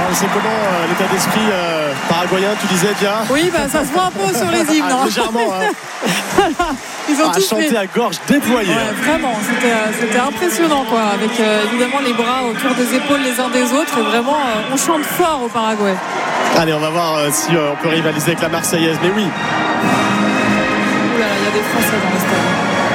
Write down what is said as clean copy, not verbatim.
c'est comment l'état d'esprit paraguayen, tu disais, Dia? Oui, ça se voit un peu sur les hymnes. Légèrement. Ils ont tous chanté fait. à gorge déployée. Ouais, vraiment, c'était impressionnant, quoi, avec évidemment les bras autour des épaules les uns des autres. Et vraiment, on chante fort au Paraguay. Allez, on va voir si on peut rivaliser avec la Marseillaise. Mais oui. Ouh là là, il y a des Français dans le stade.